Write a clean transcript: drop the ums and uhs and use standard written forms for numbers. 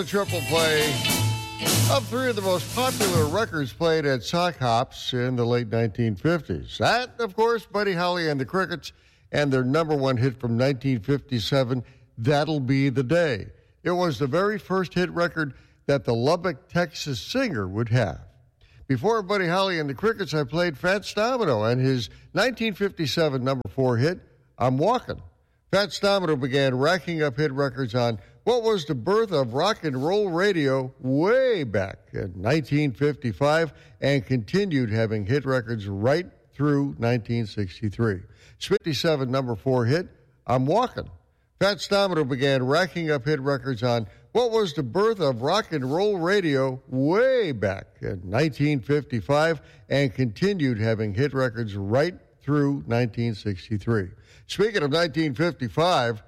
The triple play of three of the most popular records played at sock hops in the late 1950s. That, of course, Buddy Holly and the Crickets and their number one hit from 1957, That'll Be the Day. It was the very first hit record that the Lubbock, Texas singer would have. Before Buddy Holly and the Crickets, I played Fats Domino and his 1957 number 4 hit, I'm Walkin'. Fats Domino began racking up hit records on what was the birth of rock and roll radio way back in 1955 and continued having hit records right through 1963. His 57 number 4 hit, I'm Walkin'. Fats Domino began racking up hit records on what was the birth of rock and roll radio way back in 1955 and continued having hit records right through 1963. Speaking of 1955,